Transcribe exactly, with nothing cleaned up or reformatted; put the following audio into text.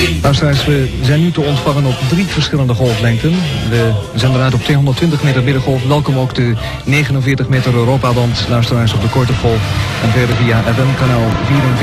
Luisteraars, we zijn nu te ontvangen op drie verschillende golflengten. We zenden uit op tweehonderdtwintig meter middengolf. Welkom ook de negenenveertig meter Europaband. Luisteraars op de korte golf. En verder via F M kanaal vierenveertig.